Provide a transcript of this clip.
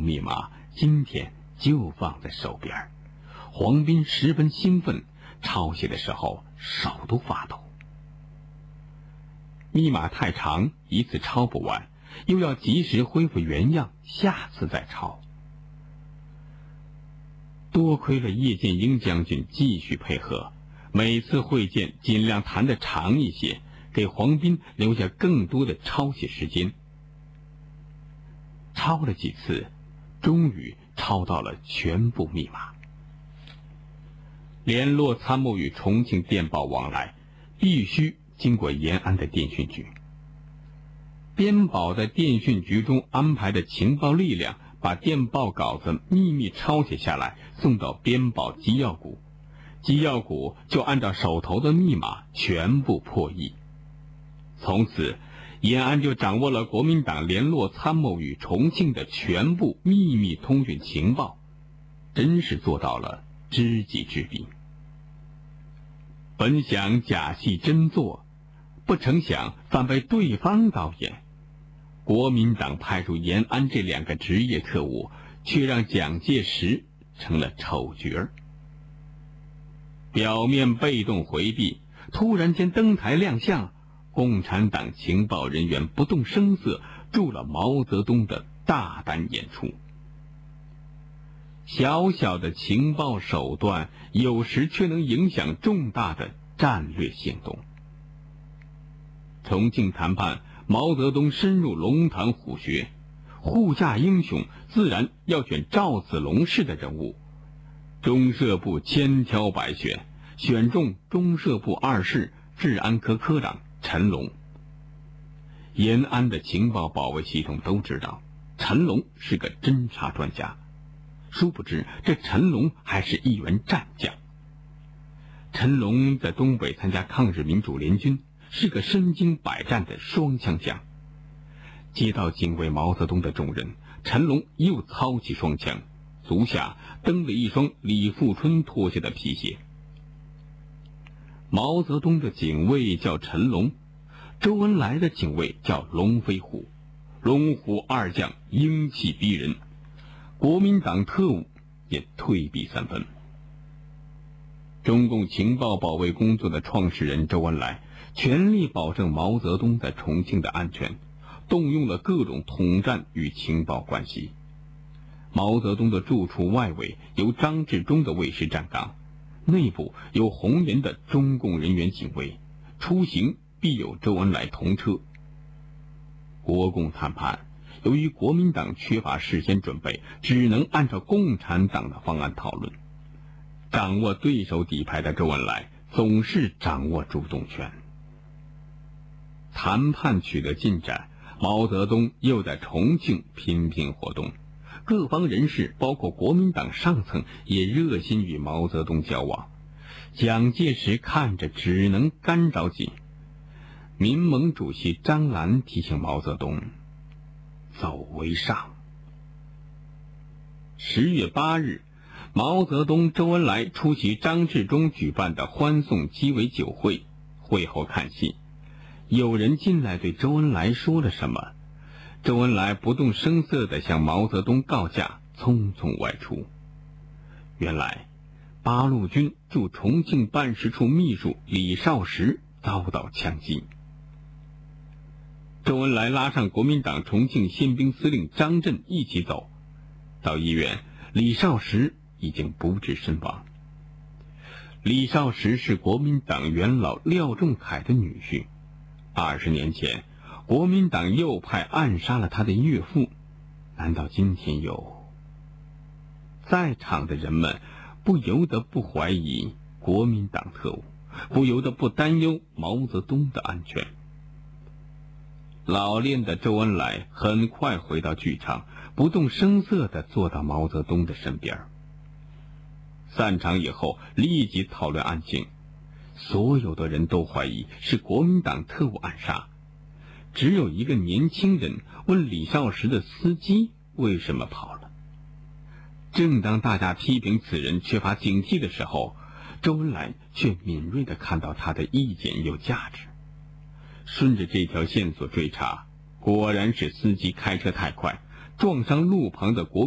密码今天就放在手边。黄斌十分兴奋，抄写的时候手都发抖。密码太长，一次抄不完，又要及时恢复原样，下次再抄。多亏了叶剑英将军继续配合，每次会见尽量谈得长一些，给黄斌留下更多的抄写时间。抄了几次，终于抄到了全部密码。联络参谋与重庆电报往来必须经过延安的电讯局。边保在电讯局中安排的情报力量把电报稿子秘密抄写下来，送到边保机要股，机要股就按照手头的密码全部破译。从此延安就掌握了国民党联络参谋与重庆的全部秘密通讯情报，真是做到了知己知彼。本想假戏真做，不成想反被对方导演。国民党派出延安这2个职业特务，却让蒋介石成了丑角。表面被动回避，突然间登台亮相，共产党情报人员不动声色助了毛泽东的大胆演出。小小的情报手段，有时却能影响重大的战略行动。重庆谈判，毛泽东深入龙潭虎穴，护驾英雄自然要选赵子龙式的人物。中社部千挑百选，选中中社部2室治安科科长陈龙。延安的情报保卫系统都知道，陈龙是个侦察专家。殊不知这陈龙还是一员战将。陈龙在东北参加抗日民主联军，是个身经百战的双枪将。接到警卫毛泽东的重任，陈龙又操起双枪，足下蹬了一双李富春脱下的皮鞋。毛泽东的警卫叫陈龙，周恩来的警卫叫龙飞虎，龙虎2将英气逼人，国民党特务也退避3分。中共情报保卫工作的创始人周恩来全力保证毛泽东在重庆的安全，动用了各种统战与情报关系。毛泽东的住处外围由张治中的卫士站岗，内部有红岩的中共人员警卫，出行必有周恩来同车。国共谈判，由于国民党缺乏事先准备，只能按照共产党的方案讨论。掌握对手底牌的周恩来总是掌握主动权。谈判取得进展，毛泽东又在重庆频频活动，各方人士包括国民党上层也热心与毛泽东交往。蒋介石看着只能干着急。民盟主席张澜提醒毛泽东走为上。10月8日，毛泽东、周恩来出席张治中举办的欢送鸡尾酒会，会后看戏，有人进来对周恩来说了什么，周恩来不动声色地向毛泽东告假，匆匆外出。原来八路军驻重庆办事处秘书李少时遭到枪击。周恩来拉上国民党重庆宪兵司令张震一起走，到医院，李少时已经不治身亡。李少时是国民党元老廖仲恺的女婿，20年前国民党右派暗杀了他的岳父，难道今天有？在场的人们不由得不怀疑国民党特务，不由得不担忧毛泽东的安全。老练的周恩来很快回到剧场，不动声色地坐到毛泽东的身边。散场以后立即讨论案情，所有的人都怀疑是国民党特务暗杀，只有一个年轻人问李少时的司机为什么跑了。正当大家批评此人缺乏警惕的时候，周恩来却敏锐地看到他的意见有价值。顺着这条线索追查，果然是司机开车太快，撞伤路旁的国